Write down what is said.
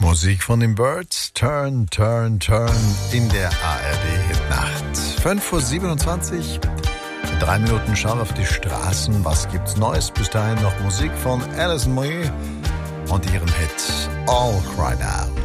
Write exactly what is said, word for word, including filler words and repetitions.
Musik von den Birds, Turn, Turn, Turn in der A R D-Hitnacht. fünf Uhr siebenundzwanzig, in drei Minuten schauen auf die Straßen. Was gibt's Neues? Bis dahin noch Musik von Alison Moyet und ihrem Hit All Cry Now.